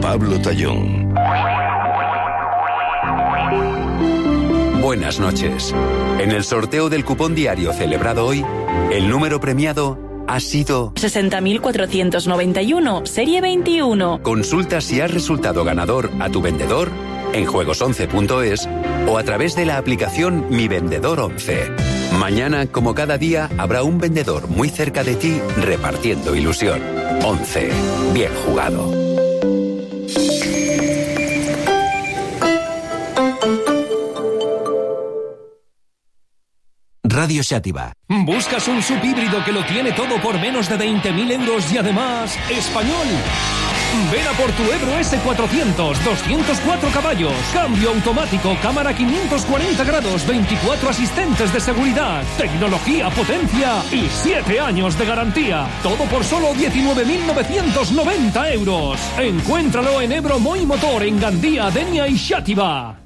Pablo Tallón. Buenas noches. En el sorteo del cupón diario celebrado hoy, el número premiado ha sido 60.491, serie 21. Consulta si has resultado ganador a tu vendedor en juegos11.es o a través de la aplicación Mi Vendedor 11. Mañana, como cada día, habrá un vendedor muy cerca de ti repartiendo ilusión. 11. Bien jugado. Radio Xàtiva. ¿Buscas un subhíbrido que lo tiene todo por menos de 20.000 euros y además español? Ven a por tu Ebro S400, 204 caballos, cambio automático, cámara 540 grados, 24 asistentes de seguridad, tecnología, potencia y 7 años de garantía. Todo por solo 19.990 euros. Encuéntralo en Ebro Moi Motor, en Gandía, Denia y Xàtiva.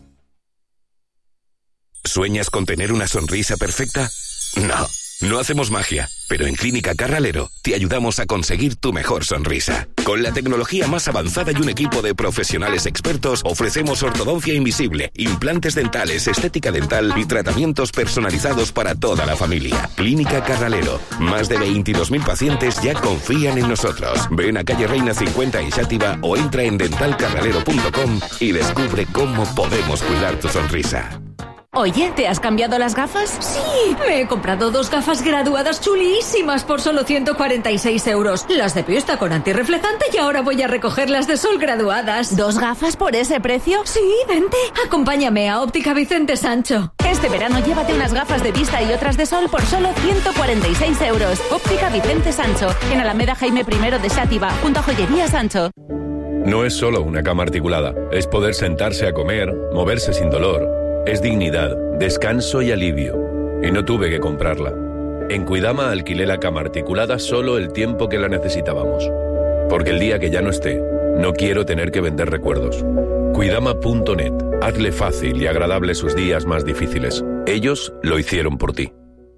¿Sueñas con tener una sonrisa perfecta? No hacemos magia, pero en Clínica Carralero te ayudamos a conseguir tu mejor sonrisa. Con la tecnología más avanzada y un equipo de profesionales expertos, ofrecemos ortodoncia invisible, implantes dentales, estética dental y tratamientos personalizados para toda la familia. Clínica Carralero. Más de 22.000 pacientes ya confían en nosotros. Ven a calle Reina 50 en Xàtiva o entra en dentalcarralero.com y descubre cómo podemos cuidar tu sonrisa. Oye, ¿te has cambiado las gafas? Sí, me he comprado 2 gafas graduadas chulísimas por solo 146 euros. Las de pista con antirreflejante y ahora voy a recoger las de sol graduadas. ¿2 gafas por ese precio? Sí, vente. Acompáñame a Óptica Vicente Sancho. Este verano llévate unas gafas de vista y otras de sol por solo 146 euros. Óptica Vicente Sancho, en Alameda Jaime I de Xàtiva, junto a Joyería Sancho. No es solo una cama articulada, es poder sentarse a comer, moverse sin dolor. Es dignidad, descanso y alivio. Y no tuve que comprarla. En Cuidama alquilé la cama articulada solo el tiempo que la necesitábamos. Porque el día que ya no esté, no quiero tener que vender recuerdos. Cuidama.net. Hazle fácil y agradable sus días más difíciles. Ellos lo hicieron por ti.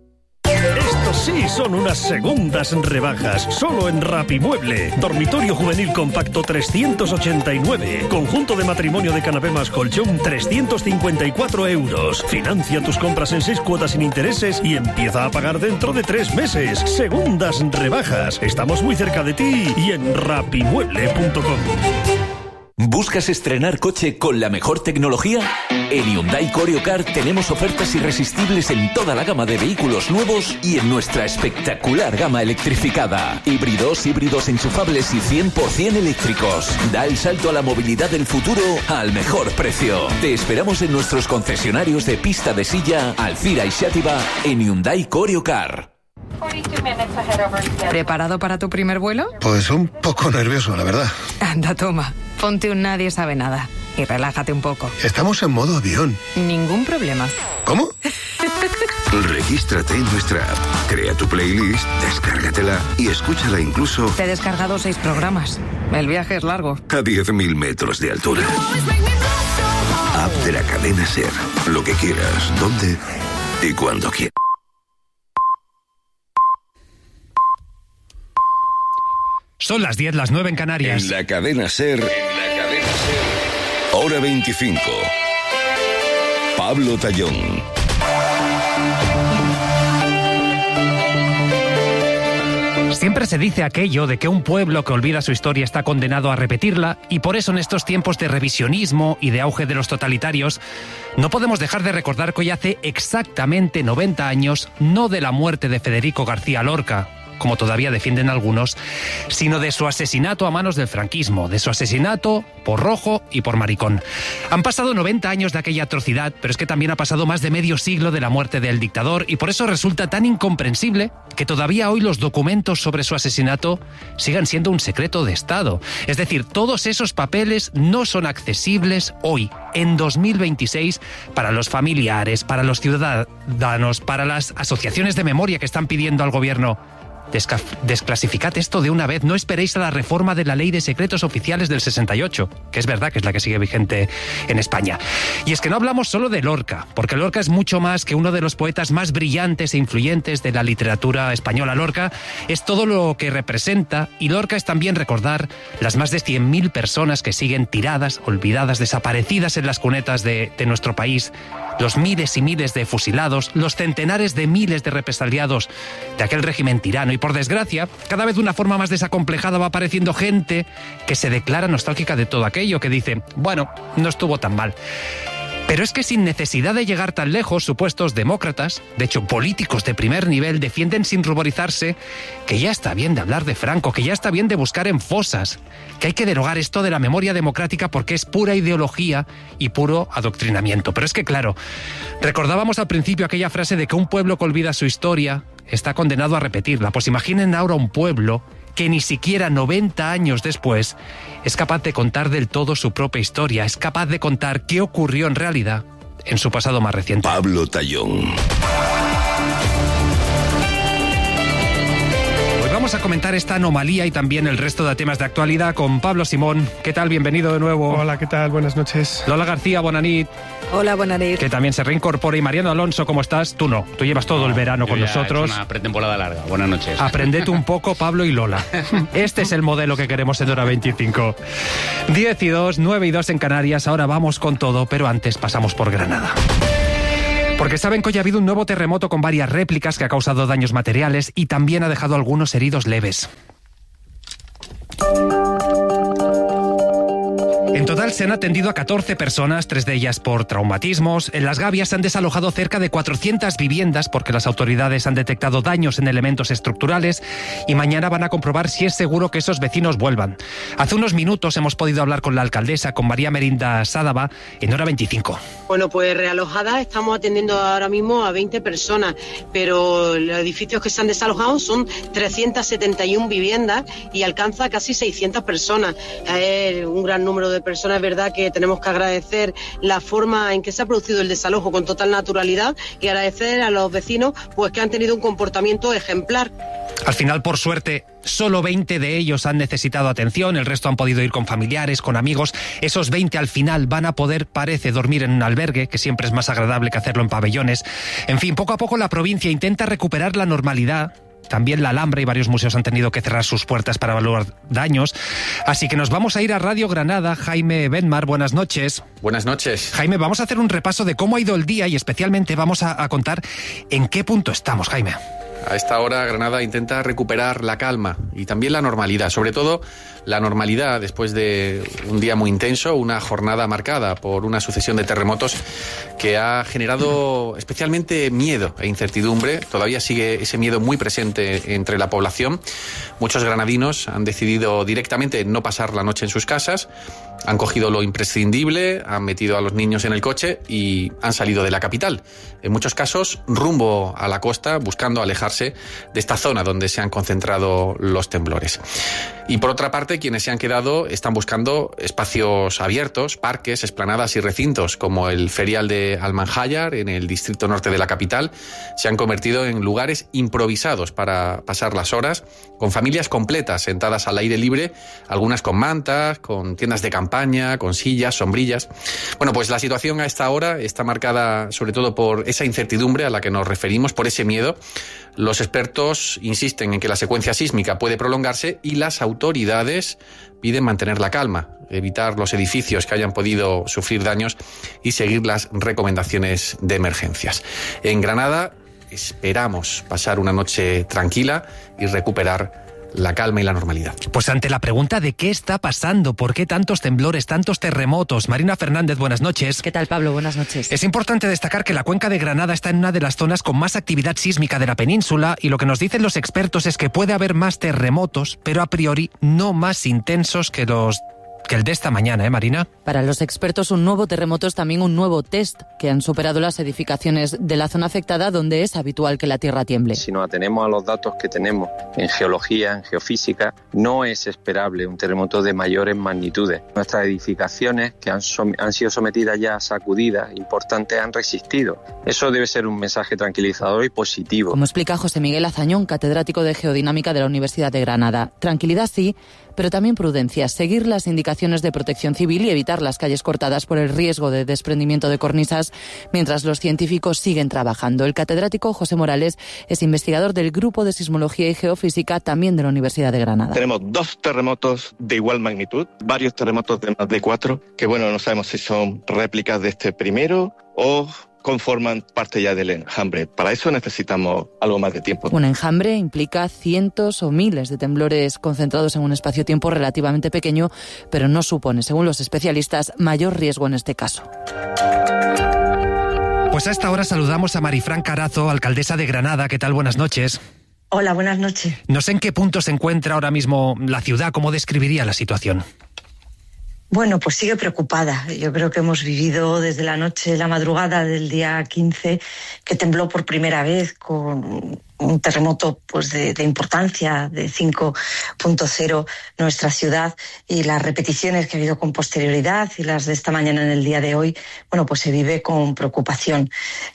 Sí, son unas segundas rebajas, solo en Rapimueble. Dormitorio juvenil compacto 389. Conjunto de matrimonio de canapé más colchón 354 euros. Financia tus compras en 6 cuotas sin intereses y empieza a pagar dentro de 3 meses. Segundas rebajas. Estamos muy cerca de ti y en rapimueble.com. ¿Buscas estrenar coche con la mejor tecnología? En Hyundai Corio Car tenemos ofertas irresistibles en toda la gama de vehículos nuevos y en nuestra espectacular gama electrificada. Híbridos enchufables y 100% eléctricos. Da el salto a la movilidad del futuro al mejor precio. Te esperamos en nuestros concesionarios de pista de silla, Alcira y Xàtiva en Hyundai Corio Car. ¿Preparado para tu primer vuelo? Pues un poco nervioso, la verdad. Anda, toma. Ponte un Nadie Sabe Nada y relájate un poco. Estamos en modo avión. Ningún problema. ¿Cómo? Regístrate en nuestra app, crea tu playlist, descárgatela y escúchala incluso... Te he descargado 6 programas. El viaje es largo. A 10.000 metros de altura. App de la cadena SER. Lo que quieras, dónde y cuando quieras. Son las 10, las 9 en Canarias. En la cadena SER, hora 25. Pablo Tallón. Siempre se dice aquello de que un pueblo que olvida su historia está condenado a repetirla, y por eso en estos tiempos de revisionismo y de auge de los totalitarios, no podemos dejar de recordar que hoy hace exactamente 90 años, no de la muerte de Federico García Lorca, como todavía defienden algunos, sino de su asesinato a manos del franquismo, de su asesinato por rojo y por maricón. Han pasado 90 años de aquella atrocidad, pero es que también ha pasado más de medio siglo de la muerte del dictador, y por eso resulta tan incomprensible que todavía hoy los documentos sobre su asesinato sigan siendo un secreto de Estado. Es decir, todos esos papeles no son accesibles hoy, en 2026, para los familiares, para los ciudadanos, para las asociaciones de memoria que están pidiendo al gobierno desclasificad esto de una vez, no esperéis a la reforma de la Ley de Secretos Oficiales del 68, que es verdad que es la que sigue vigente en España. Y es que no hablamos solo de Lorca, porque Lorca es mucho más que uno de los poetas más brillantes e influyentes de la literatura española. Lorca es todo lo que representa, y Lorca es también recordar las más de 100.000 personas que siguen tiradas, olvidadas, desaparecidas en las cunetas de nuestro país, los miles y miles de fusilados, los centenares de miles de represaliados de aquel régimen tirano. Y por desgracia, cada vez de una forma más desacomplejada va apareciendo gente que se declara nostálgica de todo aquello, que dice, bueno, no estuvo tan mal. Pero es que sin necesidad de llegar tan lejos, supuestos demócratas, de hecho políticos de primer nivel, defienden sin ruborizarse que ya está bien de hablar de Franco, que ya está bien de buscar en fosas, que hay que derogar esto de la memoria democrática porque es pura ideología y puro adoctrinamiento. Pero es que claro, recordábamos al principio aquella frase de que un pueblo que olvida su historia está condenado a repetirla. Pues imaginen ahora un pueblo que ni siquiera 90 años después es capaz de contar del todo su propia historia, es capaz de contar qué ocurrió en realidad en su pasado más reciente. Pablo Tallón. Vamos a comentar esta anomalía y también el resto de temas de actualidad con Pablo Simón. ¿Qué tal? Bienvenido de nuevo. Hola, ¿qué tal? Buenas noches. Lola García, bonanit. Hola, bonanit. Que también se reincorpora. Y Mariano Alonso, ¿cómo estás? Tú no, tú llevas todo el verano con nosotros. Es una pretemporada larga. Buenas noches. Aprendete un poco, Pablo y Lola. Este es el modelo que queremos en Hora 25. 10 y 2, 9 y 2 en Canarias. Ahora vamos con todo, pero antes pasamos por Granada. Porque saben que hoy ha habido un nuevo terremoto con varias réplicas que ha causado daños materiales y también ha dejado algunos heridos leves. En total se han atendido a 14 personas, 3 de ellas por traumatismos. En Las Gavias se han desalojado cerca de 400 viviendas porque las autoridades han detectado daños en elementos estructurales y mañana van a comprobar si es seguro que esos vecinos vuelvan. Hace unos minutos hemos podido hablar con la alcaldesa, con María Merinda Sádava, en Hora 25. Bueno, pues realojadas estamos atendiendo ahora mismo a 20 personas, pero los edificios que se han desalojado son 371 viviendas y alcanza casi 600 personas. Es un gran número de personas. Es verdad que tenemos que agradecer la forma en que se ha producido el desalojo con total naturalidad y agradecer a los vecinos pues que han tenido un comportamiento ejemplar. Al final, por suerte, solo 20 de ellos han necesitado atención, el resto han podido ir con familiares, con amigos. Esos 20 al final van a poder, parece, dormir en un albergue, que siempre es más agradable que hacerlo en pabellones. En fin, poco a poco la provincia intenta recuperar la normalidad. También la Alhambra y varios museos han tenido que cerrar sus puertas para evaluar daños. Así que nos vamos a ir a Radio Granada. Jaime Benmar, buenas noches. Buenas noches. Jaime, vamos a hacer un repaso de cómo ha ido el día y especialmente vamos a contar en qué punto estamos, Jaime. A esta hora Granada intenta recuperar la calma y también la normalidad, sobre todo la normalidad después de un día muy intenso, una jornada marcada por una sucesión de terremotos que ha generado especialmente miedo e incertidumbre. Todavía sigue ese miedo muy presente entre la población. Muchos granadinos han decidido directamente no pasar la noche en sus casas, han cogido lo imprescindible, han metido a los niños en el coche y han salido de la capital. En muchos casos rumbo a la costa, buscando alejarse de esta zona donde se han concentrado los temblores. Y por otra parte, quienes se han quedado están buscando espacios abiertos, parques, explanadas y recintos, como el ferial de Almanjayar, en el distrito norte de la capital. Se han convertido en lugares improvisados para pasar las horas, con familias completas sentadas al aire libre, algunas con mantas, con tiendas de campaña, con sillas, sombrillas. Bueno, pues la situación a esta hora está marcada sobre todo por esa incertidumbre a la que nos referimos, por ese miedo. Los expertos insisten en que la secuencia sísmica puede prolongarse y las autoridades piden mantener la calma, evitar los edificios que hayan podido sufrir daños y seguir las recomendaciones de emergencias. En Granada esperamos pasar una noche tranquila y recuperar la calma y la normalidad. Pues ante la pregunta de qué está pasando, por qué tantos temblores, tantos terremotos, Marina Fernández, buenas noches. ¿Qué tal, Pablo? Buenas noches. Es importante destacar que la cuenca de Granada está en una de las zonas con más actividad sísmica de la península y lo que nos dicen los expertos es que puede haber más terremotos, pero a priori no más intensos que los que el de esta mañana, Marina. Para los expertos, un nuevo terremoto es también un nuevo test que han superado las edificaciones de la zona afectada, donde es habitual que la tierra tiemble. Si nos atenemos a los datos que tenemos en geología, en geofísica, no es esperable un terremoto de mayores magnitudes. Nuestras edificaciones, que han sido sometidas ya a sacudidas importantes, han resistido. Eso debe ser un mensaje tranquilizador y positivo. Como explica José Miguel Azañón, catedrático de Geodinámica de la Universidad de Granada. Tranquilidad sí, pero también prudencia, seguir las indicaciones de protección civil y evitar las calles cortadas por el riesgo de desprendimiento de cornisas mientras los científicos siguen trabajando. El catedrático José Morales es investigador del Grupo de Sismología y Geofísica, también de la Universidad de Granada. Tenemos 2 terremotos de igual magnitud, varios terremotos de más de 4, que no sabemos si son réplicas de este primero o conforman parte ya del enjambre. Para eso necesitamos algo más de tiempo. Un enjambre implica cientos o miles de temblores concentrados en un espacio-tiempo relativamente pequeño, pero no supone, según los especialistas, mayor riesgo en este caso. Pues a esta hora saludamos a Marifran Carazo, alcaldesa de Granada. ¿Qué tal? Buenas noches. Hola, buenas noches. No sé en qué punto se encuentra ahora mismo la ciudad. ¿Cómo describiría la situación? Bueno, pues sigue preocupada. Yo creo que hemos vivido desde la noche, la madrugada del día 15, que tembló por primera vez con un terremoto pues de importancia de 5.0 nuestra ciudad, y las repeticiones que ha habido con posterioridad y las de esta mañana en el día de hoy, pues se vive con preocupación.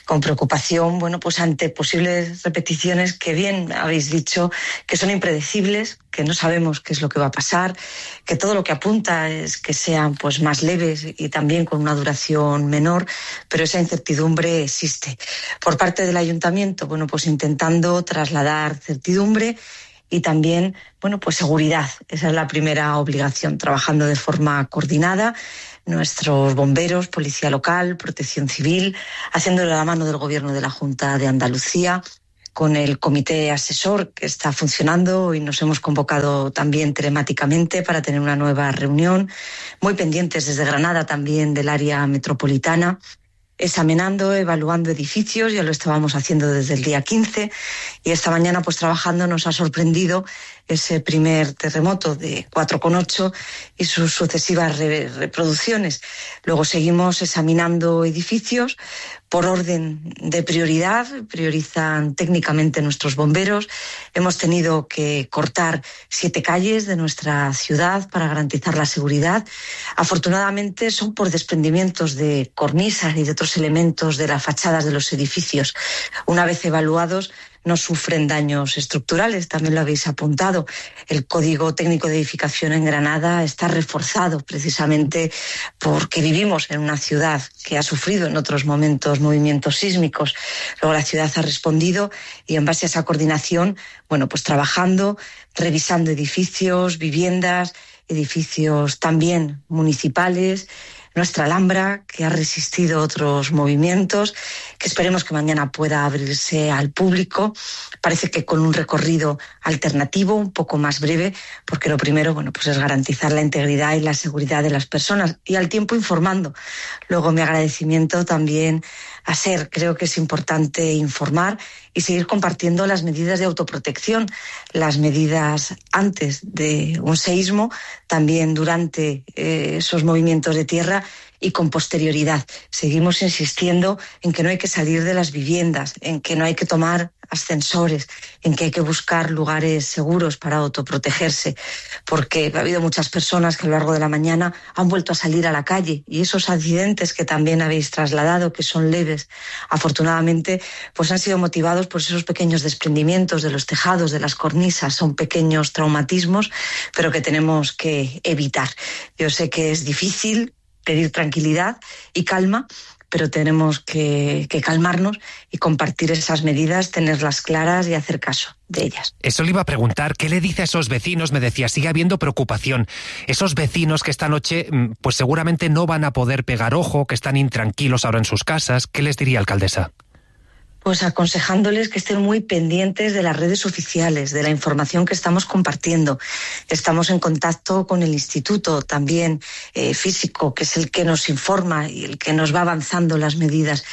Pues ante posibles repeticiones que bien habéis dicho que son impredecibles, que no sabemos qué es lo que va a pasar, que todo lo que apunta es que sean pues más leves y también con una duración menor, pero esa incertidumbre existe. Por parte del ayuntamiento, pues intentando trasladar certidumbre y también, pues seguridad. Esa es la primera obligación, trabajando de forma coordinada. Nuestros bomberos, policía local, protección civil, haciéndole la mano del Gobierno de la Junta de Andalucía, con el comité asesor que está funcionando, y nos hemos convocado también telemáticamente para tener una nueva reunión, muy pendientes desde Granada también del área metropolitana, examinando, evaluando edificios. Ya lo estábamos haciendo desde el día 15, y esta mañana pues trabajando nos ha sorprendido ese primer terremoto de 4,8 y sus sucesivas reproducciones. Luego seguimos examinando edificios por orden de prioridad, priorizan técnicamente nuestros bomberos. Hemos tenido que cortar 7 calles de nuestra ciudad para garantizar la seguridad. Afortunadamente son por desprendimientos de cornisas y de otros elementos de las fachadas de los edificios. Una vez evaluados, no sufren daños estructurales, también lo habéis apuntado. El Código Técnico de Edificación en Granada está reforzado precisamente porque vivimos en una ciudad que ha sufrido en otros momentos movimientos sísmicos. Luego la ciudad ha respondido, y en base a esa coordinación, pues trabajando, revisando edificios, viviendas, edificios también municipales, nuestra Alhambra, que ha resistido otros movimientos, que esperemos que mañana pueda abrirse al público. Parece que con un recorrido alternativo, un poco más breve, porque lo primero, pues es garantizar la integridad y la seguridad de las personas, y al tiempo informando. Luego mi agradecimiento también a SER. Creo que es importante informar y seguir compartiendo las medidas de autoprotección, las medidas antes de un seísmo, también durante esos movimientos de tierra y con posterioridad. Seguimos insistiendo en que no hay que salir de las viviendas, en que no hay que tomar ascensores, en que hay que buscar lugares seguros para autoprotegerse, porque ha habido muchas personas que a lo largo de la mañana han vuelto a salir a la calle, y esos accidentes que también habéis trasladado, que son leves, afortunadamente, pues han sido motivados por esos pequeños desprendimientos de los tejados, de las cornisas. Son pequeños traumatismos, pero que tenemos que evitar. Yo sé que es difícil pedir tranquilidad y calma, pero tenemos que calmarnos y compartir esas medidas, tenerlas claras y hacer caso de ellas. Eso le iba a preguntar, ¿qué le dice a esos vecinos? Me decía, sigue habiendo preocupación. Esos vecinos que esta noche pues seguramente no van a poder pegar ojo, que están intranquilos ahora en sus casas, ¿qué les diría, alcaldesa? Pues aconsejándoles que estén muy pendientes de las redes oficiales, de la información que estamos compartiendo. Estamos en contacto con el instituto también físico, que es el que nos informa y el que nos va avanzando las medidas.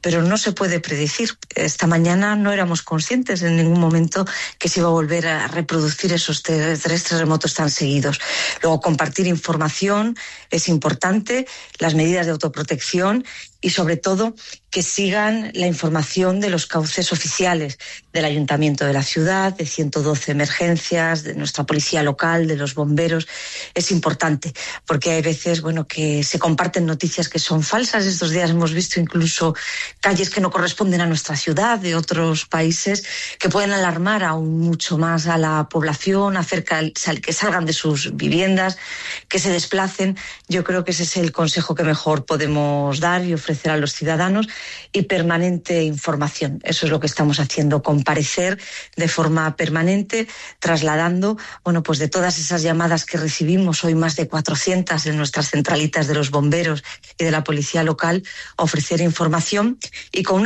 pero no se puede predecir. Esta mañana no éramos conscientes en ningún momento que se iba a volver a reproducir esos tres terremotos tan seguidos. Luego, compartir información es importante, las medidas de autoprotección y, sobre todo, que sigan la información de los cauces oficiales del Ayuntamiento de la ciudad, de 112 emergencias, de nuestra policía local, de los bomberos. Es importante porque hay veces, que se comparten noticias que son falsas. Estos días hemos visto incluso calles que no corresponden a nuestra ciudad, de otros países, que pueden alarmar aún mucho más a la población acerca de que salgan de sus viviendas, que se desplacen. Yo creo que ese es el consejo que mejor podemos dar y ofrecer a los ciudadanos, y permanente información. Eso es lo que estamos haciendo, comparecer de forma permanente, trasladando, de todas esas llamadas que recibimos, hoy más de 400 en nuestras centralitas de los bomberos y de la policía local, ofrecer información, y con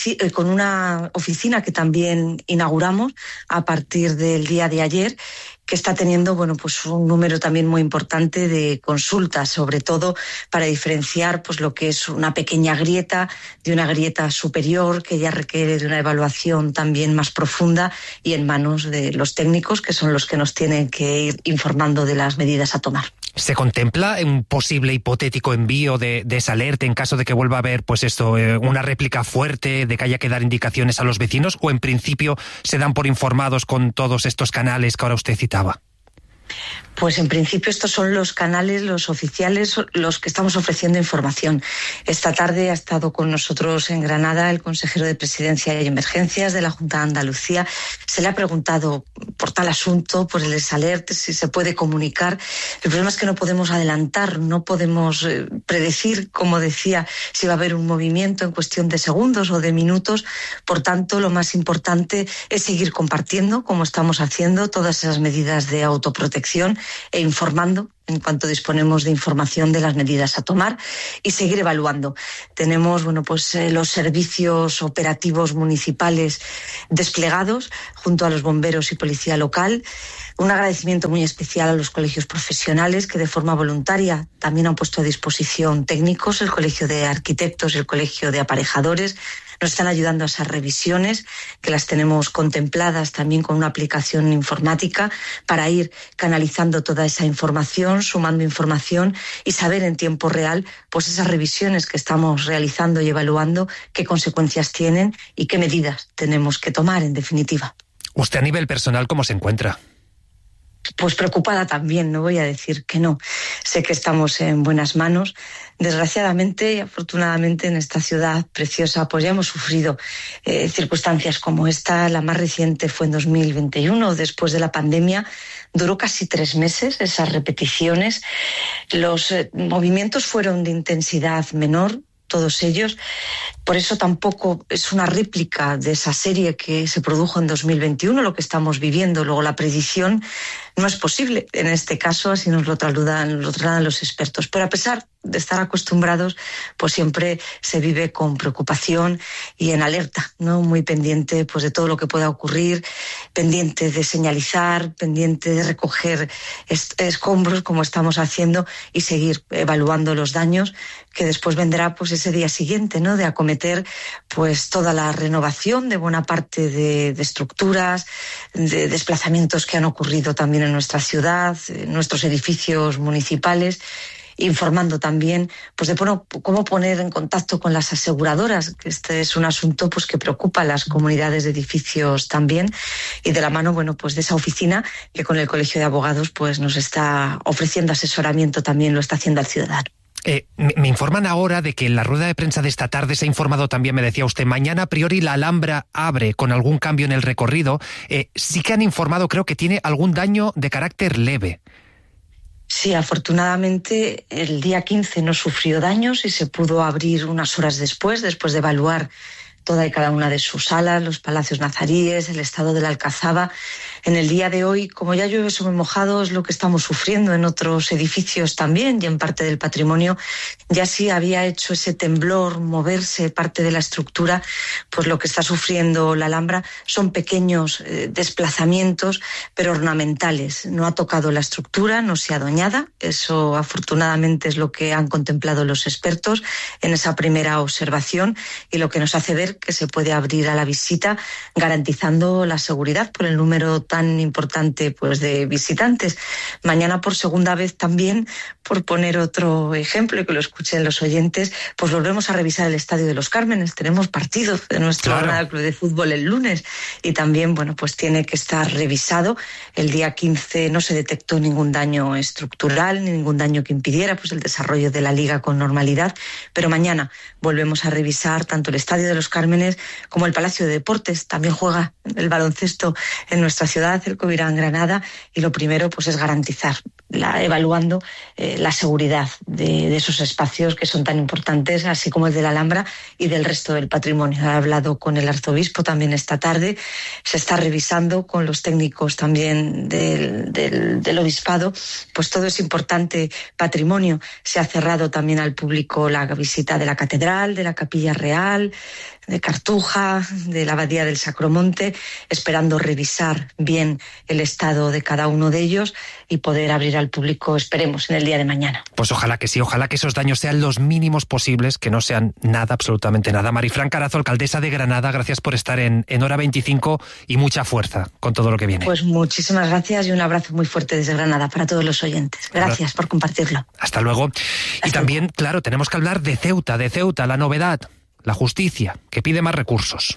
una oficina que también inauguramos a partir del día de ayer, que está teniendo un número también muy importante de consultas, sobre todo para diferenciar lo que es una pequeña grieta de una grieta superior, que ya requiere de una evaluación también más profunda y en manos de los técnicos, que son los que nos tienen que ir informando de las medidas a tomar. ¿Se contempla un posible hipotético envío de esa alerta en caso de que vuelva a haber una réplica fuerte, de que haya que dar indicaciones a los vecinos, o en principio se dan por informados con todos estos canales que ahora usted citaba? Pues en principio estos son los canales, los oficiales, los que estamos ofreciendo información. Esta tarde ha estado con nosotros en Granada el consejero de Presidencia y Emergencias de la Junta de Andalucía. Se le ha preguntado por tal asunto, por el alert, si se puede comunicar. El problema es que no podemos adelantar, no podemos predecir, como decía, si va a haber un movimiento en cuestión de segundos o de minutos. Por tanto, lo más importante es seguir compartiendo, como estamos haciendo, todas esas medidas de autoprotección, e informando en cuanto disponemos de información de las medidas a tomar, y seguir evaluando. Tenemos los servicios operativos municipales desplegados junto a los bomberos y policía local. Un agradecimiento muy especial a los colegios profesionales que de forma voluntaria también han puesto a disposición técnicos, el Colegio de Arquitectos y el Colegio de Aparejadores. Nos están ayudando a esas revisiones, que las tenemos contempladas también con una aplicación informática para ir canalizando toda esa información, sumando información y saber en tiempo real esas revisiones que estamos realizando y evaluando, qué consecuencias tienen y qué medidas tenemos que tomar, en definitiva. ¿Usted a nivel personal cómo se encuentra? Pues preocupada también, no voy a decir que no. Sé que estamos en buenas manos. Desgraciadamente y afortunadamente en esta ciudad preciosa ya hemos sufrido circunstancias como esta. La más reciente fue en 2021, después de la pandemia. Duró casi 3 meses esas repeticiones. Los movimientos fueron de intensidad menor, todos ellos. Por eso tampoco es una réplica de esa serie que se produjo en 2021, lo que estamos viviendo. Luego, la predicción no es posible en este caso, así nos lo trasladan los expertos. Pero a pesar de estar acostumbrados, siempre se vive con preocupación y en alerta, ¿no? Muy pendiente de todo lo que pueda ocurrir, pendiente de señalizar, pendiente de recoger escombros, como estamos haciendo, y seguir evaluando los daños, que después vendrá ese día siguiente, ¿no? De acometer toda la renovación de buena parte de estructuras, de desplazamientos que han ocurrido también en nuestra ciudad, en nuestros edificios municipales, informando también de cómo poner en contacto con las aseguradoras, que este es un asunto que preocupa a las comunidades de edificios también, y de la mano de esa oficina que con el Colegio de Abogados nos está ofreciendo asesoramiento, también lo está haciendo al ciudadano. Me informan ahora de que en la rueda de prensa de esta tarde se ha informado también, me decía usted, mañana a priori la Alhambra abre con algún cambio en el recorrido. Sí que han informado, creo que tiene algún daño de carácter leve. Sí, afortunadamente el día 15 no sufrió daños y se pudo abrir unas horas después de evaluar toda y cada una de sus salas, los palacios nazaríes, el estado de la Alcazaba. En el día de hoy, como ya llueve sobre mojado, es lo que estamos sufriendo en otros edificios también y en parte del patrimonio. Ya sí había hecho ese temblor, moverse parte de la estructura, pues lo que está sufriendo la Alhambra son pequeños desplazamientos, pero ornamentales. No ha tocado la estructura, no se ha dañada. Eso afortunadamente es lo que han contemplado los expertos en esa primera observación y lo que nos hace ver que se puede abrir a la visita garantizando la seguridad por el número tan importante pues de visitantes. Mañana por segunda vez también, por poner otro ejemplo y que lo escuchen los oyentes, pues volvemos a revisar el Estadio de los Cármenes. Tenemos partido de nuestro Granada Club de Fútbol el lunes y también, bueno, pues tiene que estar revisado. El día 15 no se detectó ningún daño estructural, ni ningún daño que impidiera pues el desarrollo de la Liga con normalidad, pero mañana volvemos a revisar tanto el Estadio de los Cármenes como el Palacio de Deportes. También juega el baloncesto en nuestra ciudad, el Covirán Granada, y lo primero pues es garantizar, evaluando la seguridad de esos espacios que son tan importantes, así como el de la Alhambra y del resto del patrimonio. He hablado con el arzobispo también esta tarde, se está revisando con los técnicos también del obispado, pues todo es importante patrimonio. Se ha cerrado también al público la visita de la catedral, de la Capilla Real, de Cartuja, de la Abadía del Sacromonte, esperando revisar bien el estado de cada uno de ellos y poder abrir al público, esperemos, en el día de mañana. Pues ojalá que sí, ojalá que esos daños sean los mínimos posibles, que no sean nada, absolutamente nada. Marifran Carazo, alcaldesa de Granada, gracias por estar en Hora 25 y mucha fuerza con todo lo que viene. Pues muchísimas gracias y un abrazo muy fuerte desde Granada para todos los oyentes. Gracias por compartirlo. Hasta luego. Y también, claro, tenemos que hablar de Ceuta, la novedad. La justicia, que pide más recursos.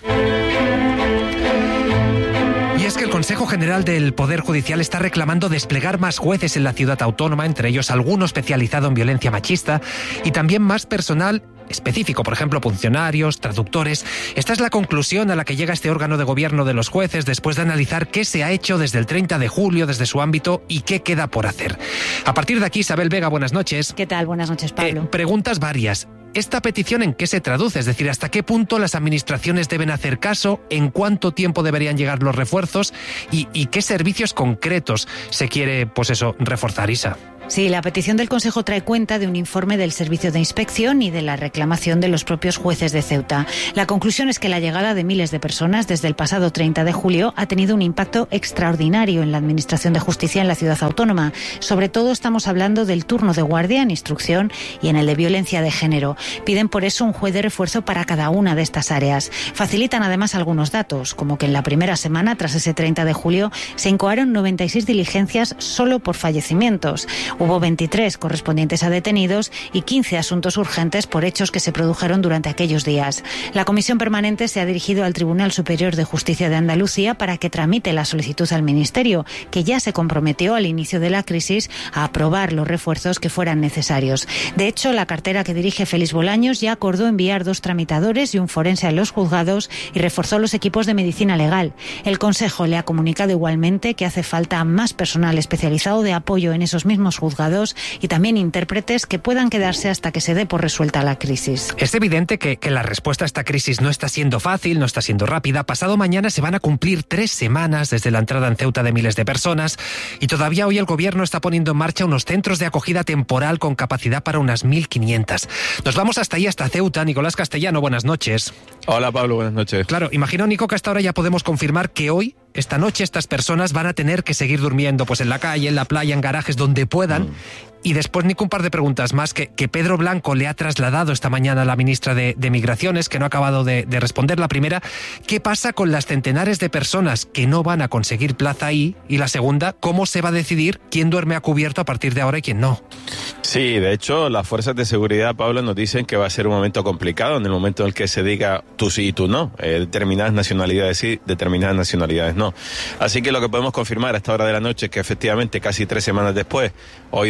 Y es que el Consejo General del Poder Judicial está reclamando desplegar más jueces en la ciudad autónoma, entre ellos alguno especializado en violencia machista, y también más personal específico, por ejemplo, funcionarios, traductores. Esta es la conclusión a la que llega este órgano de gobierno de los jueces después de analizar qué se ha hecho desde el 30 de julio, desde su ámbito, y qué queda por hacer. A partir de aquí, Isabel Vega, buenas noches. ¿Qué tal? Buenas noches, Pablo. Preguntas varias. ¿Esta petición en qué se traduce? Es decir, ¿hasta qué punto las administraciones deben hacer caso? ¿En cuánto tiempo deberían llegar los refuerzos? ¿Y qué servicios concretos se quiere, pues eso, reforzar, Isa? Sí, la petición del Consejo trae cuenta de un informe del Servicio de Inspección y de la reclamación de los propios jueces de Ceuta. La conclusión es que la llegada de miles de personas desde el pasado 30 de julio ha tenido un impacto extraordinario en la Administración de Justicia en la ciudad autónoma. Sobre todo estamos hablando del turno de guardia en instrucción y en el de violencia de género. Piden por eso un juez de refuerzo para cada una de estas áreas. Facilitan además algunos datos, como que en la primera semana, tras ese 30 de julio, se incoaron 96 diligencias solo por fallecimientos. Hubo 23 correspondientes a detenidos y 15 asuntos urgentes por hechos que se produjeron durante aquellos días. La Comisión Permanente se ha dirigido al Tribunal Superior de Justicia de Andalucía para que tramite la solicitud al Ministerio, que ya se comprometió al inicio de la crisis a aprobar los refuerzos que fueran necesarios. De hecho, la cartera que dirige Félix Bolaños ya acordó enviar 2 tramitadores y un forense a los juzgados y reforzó los equipos de medicina legal. El Consejo le ha comunicado igualmente que hace falta más personal especializado de apoyo en esos mismos juzgados y también intérpretes que puedan quedarse hasta que se dé por resuelta la crisis. Es evidente que la respuesta a esta crisis no está siendo fácil, no está siendo rápida. Pasado mañana se van a cumplir 3 semanas desde la entrada en Ceuta de miles de personas y todavía hoy el gobierno está poniendo en marcha unos centros de acogida temporal con capacidad para unas 1.500. Nos vamos hasta ahí, hasta Ceuta. Nicolás Castellano, buenas noches. Hola Pablo, buenas noches. Claro, imagino, Nico, que hasta ahora ya podemos confirmar que hoy, esta noche, estas personas van a tener que seguir durmiendo pues en la calle, en la playa, en garajes, donde puedan. Y después, Nico, un par de preguntas más que Pedro Blanco le ha trasladado esta mañana a la ministra de Migraciones, que no ha acabado de responder. La primera, ¿qué pasa con las centenares de personas que no van a conseguir plaza ahí? Y la segunda, ¿cómo se va a decidir quién duerme a cubierto a partir de ahora y quién no? Sí, de hecho, las fuerzas de seguridad, Pablo, nos dicen que va a ser un momento complicado en el momento en el que se diga tú sí y tú no. Determinadas nacionalidades sí, determinadas nacionalidades no. Así que lo que podemos confirmar a esta hora de la noche es que efectivamente casi 3 semanas después, hoy de nuevo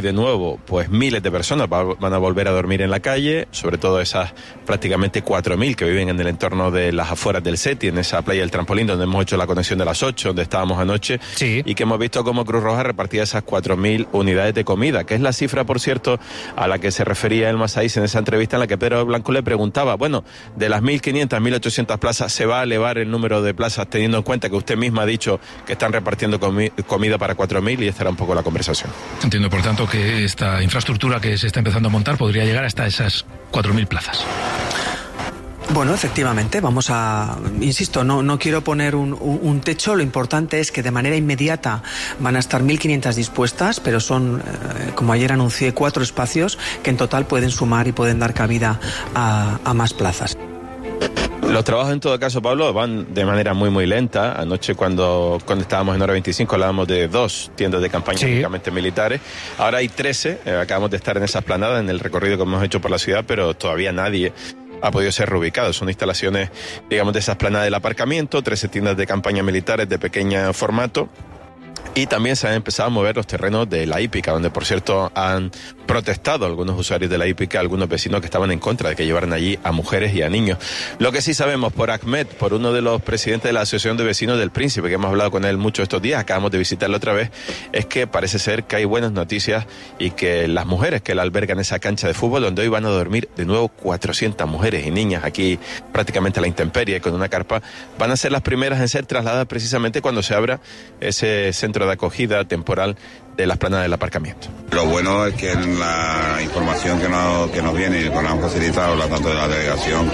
cabo, pues miles de personas van a volver a dormir en la calle, sobre todo esas prácticamente 4.000 que viven en el entorno de las afueras del SETI, en esa playa del Trampolín, donde hemos hecho la conexión de las 8, donde estábamos anoche, y que hemos visto cómo Cruz Roja repartía esas 4.000 unidades de comida, que es la cifra, por cierto, a la que se refería Elma Saiz en esa entrevista en la que Pedro Blanco le preguntaba, bueno, de las 1.500, 1.800 plazas, ¿se va a elevar el número de plazas teniendo en cuenta que usted misma ha dicho que están repartiendo comida para 4.000? Y esta era un poco la conversación. Entiendo, por tanto, que esta infraestructura que se está empezando a montar podría llegar hasta esas 4.000 plazas. Bueno, efectivamente, vamos a... Insisto, no quiero poner un techo, lo importante es que de manera inmediata van a estar 1.500 dispuestas, pero son, como ayer anuncié, 4 espacios que en total pueden sumar y pueden dar cabida a más plazas. Los trabajos, en todo caso, Pablo, van de manera muy, muy lenta. Anoche, cuando estábamos en Hora 25, hablábamos de 2 tiendas de campaña únicamente militares. Ahora hay 13. Acabamos de estar en esa esplanada, en el recorrido que hemos hecho por la ciudad, pero todavía nadie ha podido ser reubicado. Son instalaciones, digamos, de esa esplanada del aparcamiento, 13 tiendas de campaña militares de pequeño formato. Y también se han empezado a mover los terrenos de la hípica, donde, por cierto, han protestado algunos usuarios de la hípica, algunos vecinos que estaban en contra de que llevaran allí a mujeres y a niños. Lo que sí sabemos por Ahmed, por uno de los presidentes de la Asociación de Vecinos del Príncipe, que hemos hablado con él mucho estos días, acabamos de visitarlo otra vez, es que parece ser que hay buenas noticias y que las mujeres que la albergan en esa cancha de fútbol, donde hoy van a dormir de nuevo 400 mujeres y niñas aquí prácticamente a la intemperie con una carpa, van a ser las primeras en ser trasladadas precisamente cuando se abra ese centro de acogida temporal de la esplanada del aparcamiento. Lo bueno es que la información que nos viene y que nos han facilitado tanto de la delegación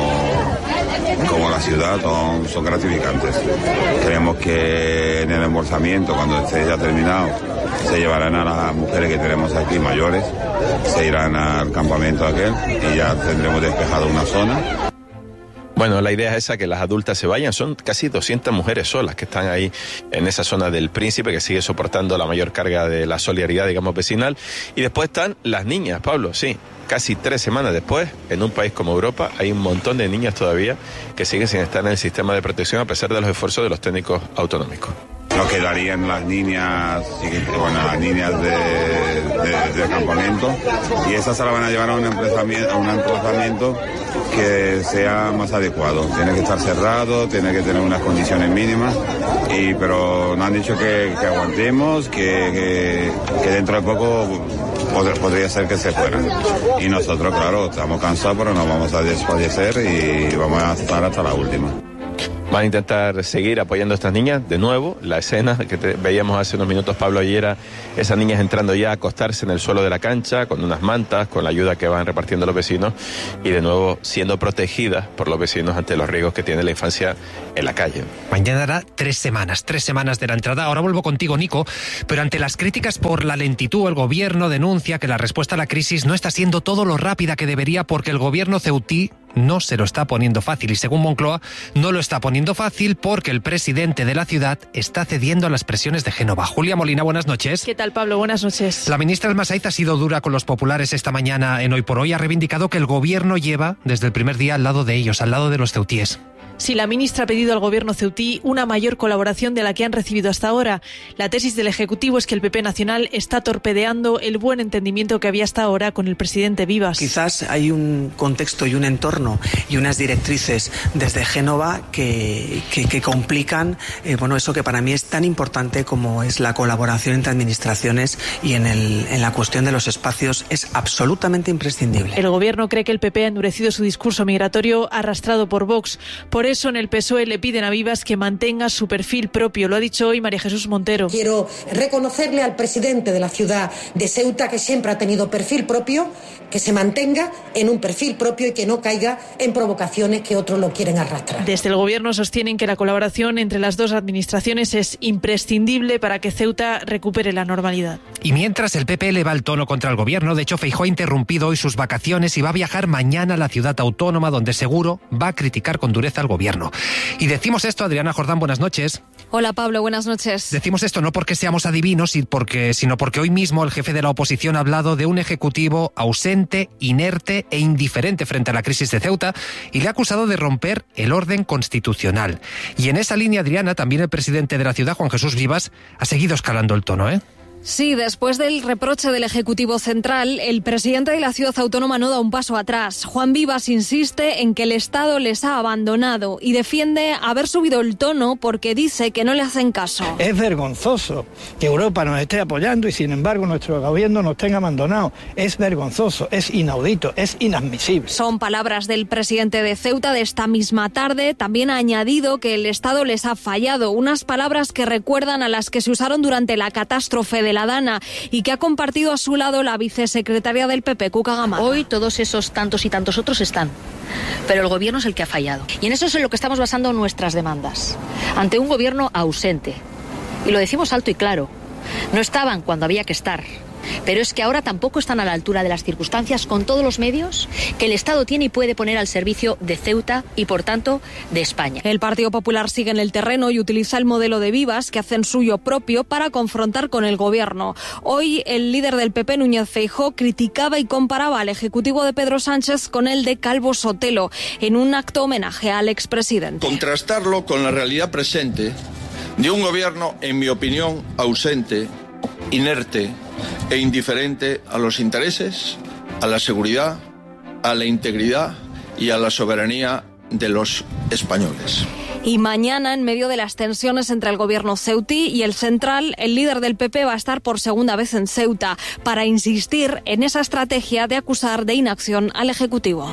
como la ciudad son gratificantes. Creemos que en el embolsamiento, cuando esté ya terminado, se llevarán a las mujeres que tenemos aquí mayores, se irán al campamento aquel y ya tendremos despejado una zona. Bueno, la idea es esa, que las adultas se vayan. Son casi 200 mujeres solas que están ahí en esa zona del Príncipe, que sigue soportando la mayor carga de la solidaridad, digamos, vecinal. Y después están las niñas, Pablo, sí. Casi 3 semanas después, en un país como Europa, hay un montón de niñas todavía que siguen sin estar en el sistema de protección a pesar de los esfuerzos de los técnicos autonómicos. Nos quedarían las niñas, las niñas de campamento, y esas se las van a llevar a un emplazamiento que sea más adecuado. Tiene que estar cerrado, tiene que tener unas condiciones mínimas, pero nos han dicho que aguantemos, que dentro de poco podría ser que se fueran. Y nosotros, claro, estamos cansados, pero nos vamos a desfallecer y vamos a estar hasta la última. Van a intentar seguir apoyando a estas niñas. De nuevo, la escena que veíamos hace unos minutos, Pablo, ayer era esas niñas entrando ya a acostarse en el suelo de la cancha, con unas mantas, con la ayuda que van repartiendo los vecinos, y de nuevo siendo protegidas por los vecinos ante los riesgos que tiene la infancia en la calle. Mañana hará 3 semanas de la entrada. Ahora vuelvo contigo, Nico, pero ante las críticas por la lentitud, el gobierno denuncia que la respuesta a la crisis no está siendo todo lo rápida que debería, porque el gobierno ceutí no se lo está poniendo fácil, y según Moncloa no lo está poniendo fácil porque el presidente de la ciudad está cediendo a las presiones de Génova. Julia Molina, buenas noches. ¿Qué tal, Pablo? Buenas noches. La ministra Elma Saiz ha sido dura con los populares esta mañana en Hoy por Hoy. Ha reivindicado que el gobierno lleva desde el primer día al lado de ellos, al lado de los ceutíes. Sí, la ministra ha pedido al gobierno ceutí una mayor colaboración de la que han recibido hasta ahora. La tesis del Ejecutivo es que el PP nacional está torpedeando el buen entendimiento que había hasta ahora con el presidente Vivas. Quizás hay un contexto y un entorno y unas directrices desde Génova que complican eso que para mí es tan importante como es la colaboración entre administraciones, y en la cuestión de los espacios es absolutamente imprescindible. El gobierno cree que el PP ha endurecido su discurso migratorio arrastrado por Vox. Por eso en el PSOE le piden a Vivas que mantenga su perfil propio. Lo ha dicho hoy María Jesús Montero. Quiero reconocerle al presidente de la ciudad de Ceuta, que siempre ha tenido perfil propio, que se mantenga en un perfil propio y que no caiga en provocaciones que otros lo quieren arrastrar. Desde el gobierno sostienen que la colaboración entre las dos administraciones es imprescindible para que Ceuta recupere la normalidad. Y mientras el PP eleva el tono contra el gobierno, de hecho Feijóo ha interrumpido hoy sus vacaciones y va a viajar mañana a la ciudad autónoma, donde seguro va a criticar con dureza al gobierno. Y decimos esto, Adriana Jordán, buenas noches. Hola, Pablo, buenas noches. Decimos esto no porque seamos adivinos, sino porque hoy mismo el jefe de la oposición ha hablado de un ejecutivo ausente, inerte e indiferente frente a la crisis de Ceuta, y le ha acusado de romper el orden constitucional. Y en esa línea, Adriana, también el presidente de la ciudad, Juan Jesús Vivas, ha seguido escalando el tono, ¿eh? Sí, después del reproche del Ejecutivo Central, el presidente de la ciudad autónoma no da un paso atrás. Juan Vivas insiste en que el Estado les ha abandonado y defiende haber subido el tono porque dice que no le hacen caso. Es vergonzoso que Europa nos esté apoyando y sin embargo nuestro gobierno nos tenga abandonado. Es vergonzoso, es inaudito, es inadmisible. Son palabras del presidente de Ceuta de esta misma tarde. También ha añadido que el Estado les ha fallado. Unas palabras que recuerdan a las que se usaron durante la catástrofe de la Dana y que ha compartido a su lado la vicesecretaria del PP, Cuca Gamarra. Hoy todos esos tantos y tantos otros están, pero el gobierno es el que ha fallado. Y en eso es en lo que estamos basando nuestras demandas. Ante un gobierno ausente. Y lo decimos alto y claro. No estaban cuando había que estar. Pero es que ahora tampoco están a la altura de las circunstancias con todos los medios que el Estado tiene y puede poner al servicio de Ceuta y, por tanto, de España. El Partido Popular sigue en el terreno y utiliza el modelo de Vivas, que hacen suyo propio, para confrontar con el Gobierno. Hoy, el líder del PP, Núñez Feijóo, criticaba y comparaba al Ejecutivo de Pedro Sánchez con el de Calvo Sotelo, en un acto homenaje al expresidente. Contrastarlo con la realidad presente de un Gobierno, en mi opinión, ausente, inerte e indiferente a los intereses, a la seguridad, a la integridad y a la soberanía de los españoles. Y mañana, en medio de las tensiones entre el gobierno ceutí y el central, el líder del PP va a estar por segunda vez en Ceuta para insistir en esa estrategia de acusar de inacción al Ejecutivo.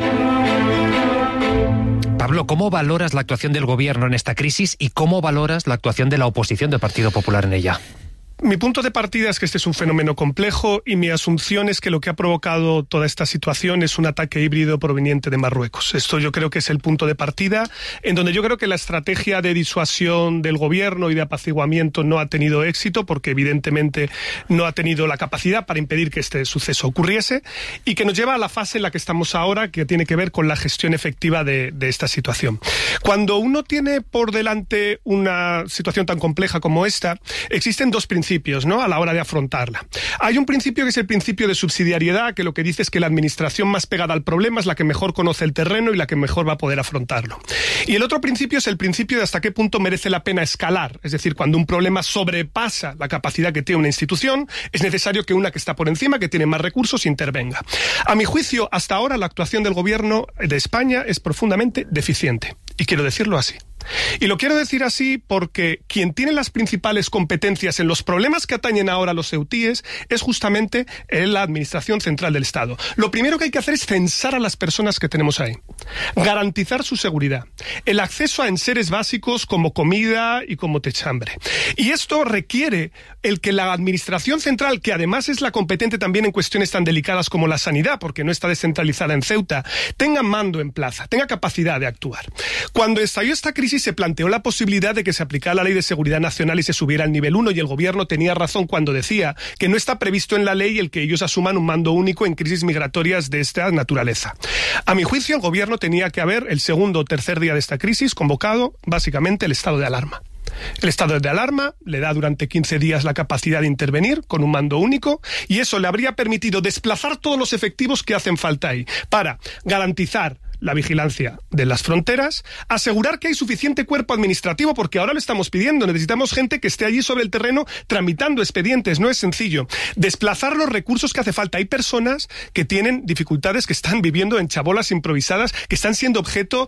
Pablo, ¿cómo valoras la actuación del gobierno en esta crisis y cómo valoras la actuación de la oposición del Partido Popular en ella? Mi punto de partida es que este es un fenómeno complejo y mi asunción es que lo que ha provocado toda esta situación es un ataque híbrido proveniente de Marruecos. Esto yo creo que es el punto de partida, en donde yo creo que la estrategia de disuasión del gobierno y de apaciguamiento no ha tenido éxito, porque evidentemente no ha tenido la capacidad para impedir que este suceso ocurriese, y que nos lleva a la fase en la que estamos ahora, que tiene que ver con la gestión efectiva de esta situación. Cuando uno tiene por delante una situación tan compleja como esta, existen dos principios, ¿no?, a la hora de afrontarla. Hay un principio que es el principio de subsidiariedad, que lo que dice es que la administración más pegada al problema es la que mejor conoce el terreno y la que mejor va a poder afrontarlo. Y el otro principio es el principio de hasta qué punto merece la pena escalar. Es decir, cuando un problema sobrepasa la capacidad que tiene una institución, es necesario que una que está por encima, que tiene más recursos, intervenga. A mi juicio, hasta ahora la actuación del gobierno de España es profundamente deficiente. Y quiero decirlo así. Y lo quiero decir así porque quien tiene las principales competencias en los problemas que atañen ahora a los ceutíes es justamente la Administración Central del Estado. Lo primero que hay que hacer es censar a las personas que tenemos ahí, garantizar su seguridad, el acceso a enseres básicos como comida y como techambre. Y esto requiere el que la Administración Central, que además es la competente también en cuestiones tan delicadas como la sanidad, porque no está descentralizada en Ceuta, tenga mando en plaza, tenga capacidad de actuar. Cuando estalló esta crisis se planteó la posibilidad de que se aplicara la Ley de Seguridad Nacional y se subiera al nivel 1, y el gobierno tenía razón cuando decía que no está previsto en la ley el que ellos asuman un mando único en crisis migratorias de esta naturaleza. A mi juicio, el gobierno tenía que haber, el segundo o tercer día de esta crisis, convocado básicamente el estado de alarma. El estado de alarma le da durante 15 días la capacidad de intervenir con un mando único, y eso le habría permitido desplazar todos los efectivos que hacen falta ahí para garantizar la vigilancia de las fronteras, asegurar que hay suficiente cuerpo administrativo, porque ahora lo estamos pidiendo, necesitamos gente que esté allí sobre el terreno tramitando expedientes, no es sencillo. Desplazar los recursos que hace falta. Hay personas que tienen dificultades, que están viviendo en chabolas improvisadas, que están siendo objeto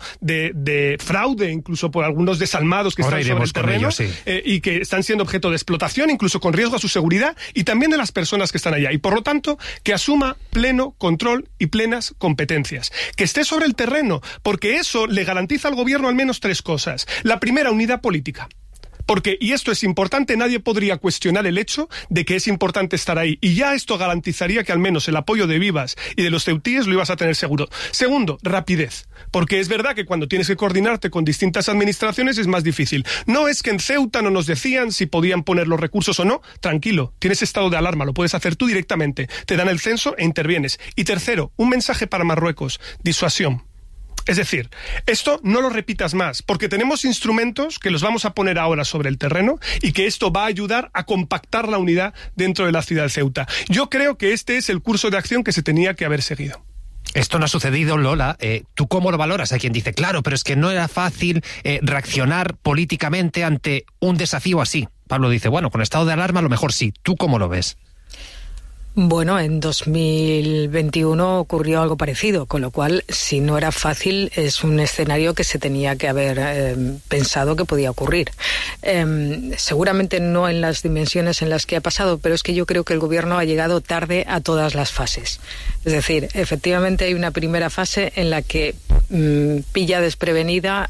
de fraude, incluso por algunos desalmados que ahora están sobre el terreno, ellos, sí. Y que están siendo objeto de explotación, incluso con riesgo a su seguridad, y también de las personas que están allá. Y por lo tanto, que asuma pleno control y plenas competencias. Que esté sobre el terreno, porque eso le garantiza al gobierno al menos tres cosas. La primera, unidad política. Porque, y esto es importante, nadie podría cuestionar el hecho de que es importante estar ahí. Y ya esto garantizaría que al menos el apoyo de Vivas y de los ceutíes lo ibas a tener seguro. Segundo, rapidez. Porque es verdad que cuando tienes que coordinarte con distintas administraciones es más difícil. No es que en Ceuta no nos decían si podían poner los recursos o no. Tranquilo, tienes estado de alarma, lo puedes hacer tú directamente. Te dan el censo e intervienes. Y tercero, un mensaje para Marruecos. Disuasión. Es decir, esto no lo repitas más, porque tenemos instrumentos que los vamos a poner ahora sobre el terreno y que esto va a ayudar a compactar la unidad dentro de la ciudad de Ceuta. Yo creo que este es el curso de acción que se tenía que haber seguido. Esto no ha sucedido, Lola. ¿Tú cómo lo valoras? Hay quien dice, claro, pero es que no era fácil reaccionar políticamente ante un desafío así. Pablo dice, bueno, con estado de alarma a lo mejor sí. ¿Tú cómo lo ves? Bueno, en 2021 ocurrió algo parecido, con lo cual, si no era fácil, es un escenario que se tenía que haber pensado que podía ocurrir. Seguramente no en las dimensiones en las que ha pasado, pero es que yo creo que el Gobierno ha llegado tarde a todas las fases. Es decir, efectivamente hay una primera fase en la que nos pilla desprevenidos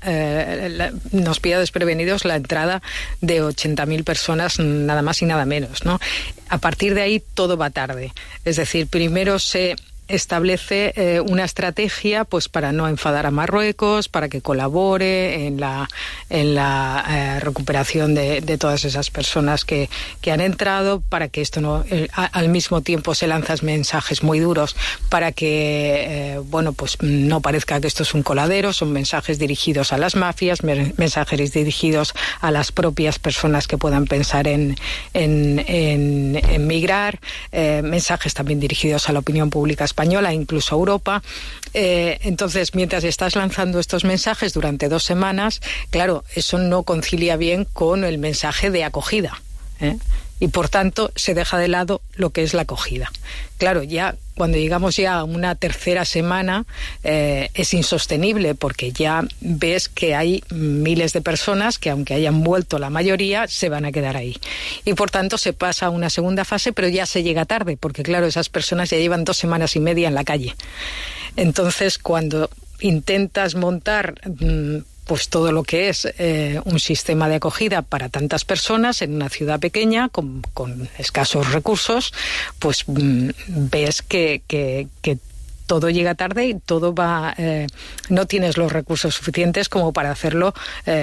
la entrada de 80.000 personas, nada más y nada menos, ¿no? A partir de ahí todo va tarde. Es decir, primero se establece una estrategia pues para no enfadar a Marruecos, para que colabore en la recuperación de todas esas personas que han entrado, para que esto no al mismo tiempo se lanzan mensajes muy duros para que pues no parezca que esto es un coladero. Son mensajes dirigidos a las mafias, mensajes dirigidos a las propias personas que puedan pensar en migrar, mensajes también dirigidos a la opinión pública española, incluso a Europa. Entonces, mientras estás lanzando estos mensajes durante 2 semanas, claro, eso no concilia bien con el mensaje de acogida, y por tanto se deja de lado lo que es la acogida. Claro, ya cuando llegamos ya a una tercera semana es insostenible, porque ya ves que hay miles de personas que, aunque hayan vuelto la mayoría, se van a quedar ahí. Y por tanto se pasa a una segunda fase, pero ya se llega tarde, porque claro, esas personas ya llevan 2 semanas y media en la calle. Entonces, cuando intentas montar pues todo lo que es un sistema de acogida para tantas personas en una ciudad pequeña con escasos recursos, pues ves que todo llega tarde y todo va no tienes los recursos suficientes como para hacerlo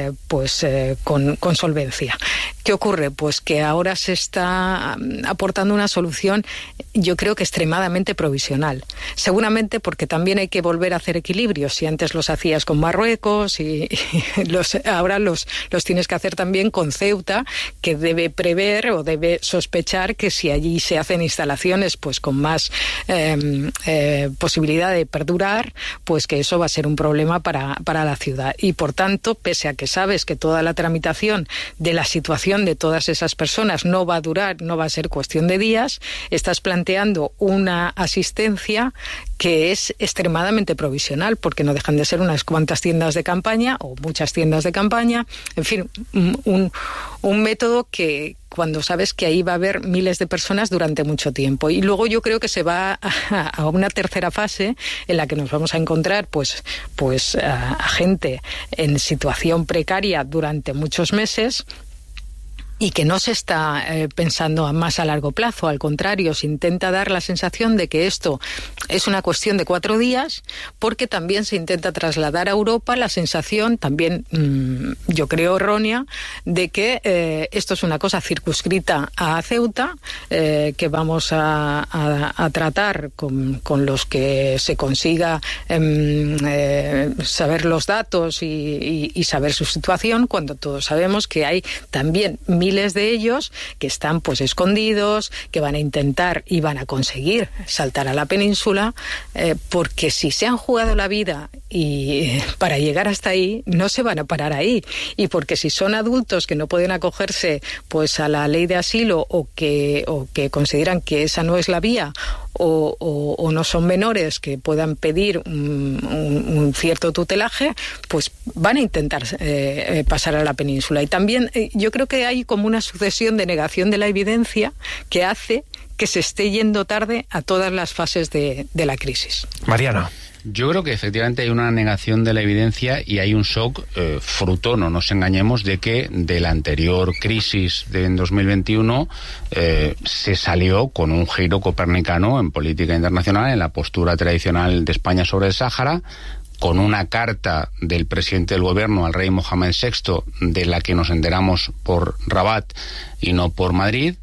con solvencia. ¿Qué ocurre? Pues que ahora se está aportando una solución, yo creo que extremadamente provisional. Seguramente porque también hay que volver a hacer equilibrios. Si antes los hacías con Marruecos y ahora los tienes que hacer también con Ceuta, que debe prever o debe sospechar que si allí se hacen instalaciones pues con más posibilidad de perdurar, pues que eso va a ser un problema para la ciudad. Y por tanto, pese a que sabes que toda la tramitación de la situación de todas esas personas no va a durar, no va a ser cuestión de días, estás planteando una asistencia que es extremadamente provisional, porque no dejan de ser unas cuantas tiendas de campaña o muchas tiendas de campaña, en fin, un método que cuando sabes que ahí va a haber miles de personas durante mucho tiempo. Y luego yo creo que se va a una tercera fase en la que nos vamos a encontrar pues a gente en situación precaria durante muchos meses, y que no se está pensando más a largo plazo. Al contrario, se intenta dar la sensación de que esto es una cuestión de 4 días, porque también se intenta trasladar a Europa la sensación, también yo creo errónea, de que esto es una cosa circunscrita a Ceuta, que vamos a tratar con los que se consiga saber los datos y saber su situación, cuando todos sabemos que hay también miles de ellos que están pues escondidos, que van a intentar y van a conseguir saltar a la península, porque si se han jugado la vida y para llegar hasta ahí, no se van a parar ahí, y porque si son adultos que no pueden acogerse pues a la ley de asilo o que consideran que esa no es la vía, o no son menores que puedan pedir un cierto tutelaje, pues van a intentar pasar a la península. Y también yo creo que hay como una sucesión de negación de la evidencia que hace que se esté yendo tarde a todas las fases de la crisis. Mariano. Yo creo que efectivamente hay una negación de la evidencia y hay un shock fruto, no nos engañemos, de que de la anterior crisis en 2021 se salió con un giro copernicano en política internacional, en la postura tradicional de España sobre el Sáhara, con una carta del presidente del gobierno al rey Mohamed VI, de la que nos enteramos por Rabat y no por Madrid.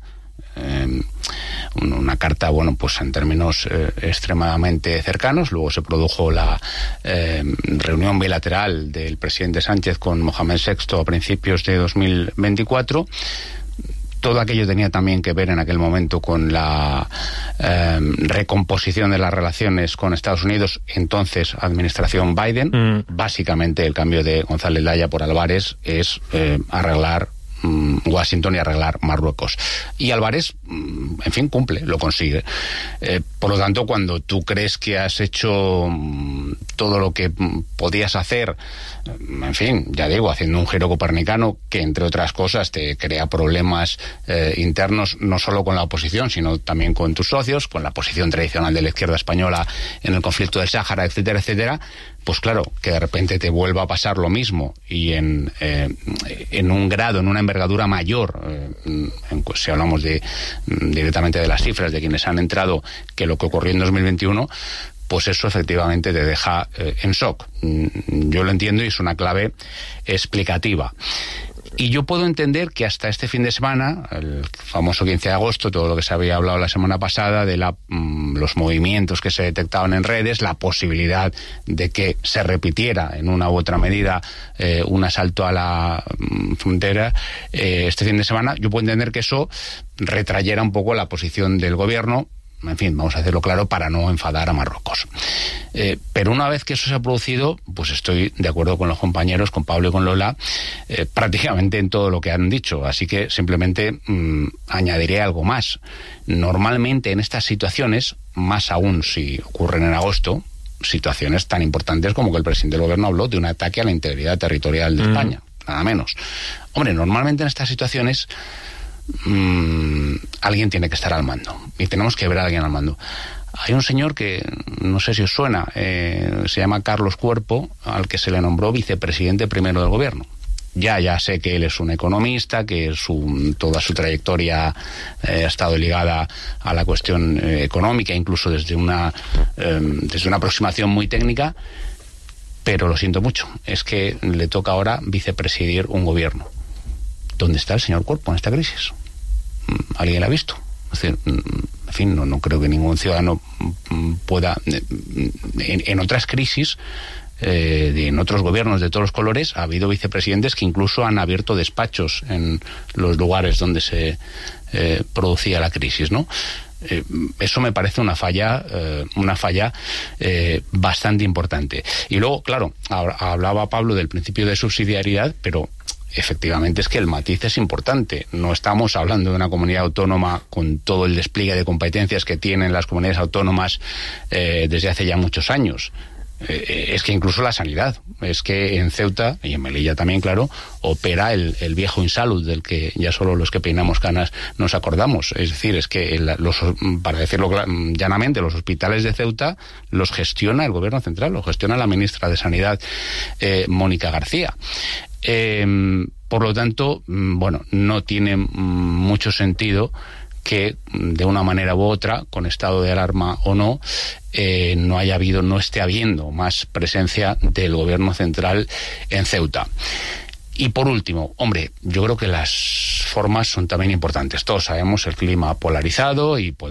Una carta, bueno, pues en términos extremadamente cercanos. Luego se produjo la reunión bilateral del presidente Sánchez con Mohamed VI a principios de 2024. Todo aquello tenía también que ver en aquel momento con la recomposición de las relaciones con Estados Unidos, entonces administración Biden. Básicamente el cambio de González Laya por Álvarez es arreglar Washington y arreglar Marruecos. Y Álvarez, en fin, cumple, lo consigue. Por lo tanto, cuando tú crees que has hecho todo lo que podías hacer, en fin, ya digo, haciendo un giro copernicano que, entre otras cosas, te crea problemas internos, no solo con la oposición, sino también con tus socios, con la posición tradicional de la izquierda española en el conflicto del Sáhara, etcétera, etcétera, pues claro, que de repente te vuelva a pasar lo mismo y en un grado, en una envergadura mayor, si hablamos directamente de las cifras de quienes han entrado, que lo que ocurrió en 2021, pues eso efectivamente te deja en shock. Yo lo entiendo y es una clave explicativa. Y yo puedo entender que hasta este fin de semana, el famoso 15 de agosto, todo lo que se había hablado la semana pasada de los movimientos que se detectaban en redes, la posibilidad de que se repitiera en una u otra medida un asalto a la frontera este fin de semana, yo puedo entender que eso retrayera un poco la posición del gobierno. En fin, vamos a hacerlo claro para no enfadar a Marruecos. Pero una vez que eso se ha producido, pues estoy de acuerdo con los compañeros, con Pablo y con Lola, prácticamente en todo lo que han dicho. Así que simplemente añadiré algo más. Normalmente en estas situaciones, más aún si ocurren en agosto, situaciones tan importantes como que el presidente del gobierno habló de un ataque a la integridad territorial de España, nada menos. Hombre, normalmente en estas situaciones alguien tiene que estar al mando y tenemos que ver a alguien al mando. Hay un señor que no sé si os suena, se llama Carlos Cuerpo, al que se le nombró vicepresidente primero del gobierno. Ya sé que él es un economista, que toda su trayectoria ha estado ligada a la cuestión económica, incluso desde una aproximación muy técnica, pero lo siento mucho, es que le toca ahora vicepresidir un gobierno. ¿Dónde está el señor Cuerpo en esta crisis? ¿Alguien la ha visto? Es decir, en fin, no creo que ningún ciudadano pueda... En otras crisis, en otros gobiernos de todos los colores, ha habido vicepresidentes que incluso han abierto despachos en los lugares donde se producía la crisis, ¿no? Eso me parece una falla bastante importante. Y luego, claro, hablaba Pablo del principio de subsidiariedad, pero efectivamente es que el matiz es importante. No estamos hablando de una comunidad autónoma con todo el despliegue de competencias que tienen las comunidades autónomas desde hace ya muchos años. Es que incluso la sanidad, es que en Ceuta, y en Melilla también, claro, opera el viejo Insalud, del que ya solo los que peinamos canas nos acordamos. Es decir, es que, para decirlo llanamente, los hospitales de Ceuta los gestiona el gobierno central, los gestiona la ministra de Sanidad, Mónica García. Por lo tanto, bueno, no tiene mucho sentido que de una manera u otra, con estado de alarma o no, no esté habiendo más presencia del gobierno central en Ceuta. Y por último, hombre, yo creo que las formas son también importantes. Todos sabemos el clima polarizado y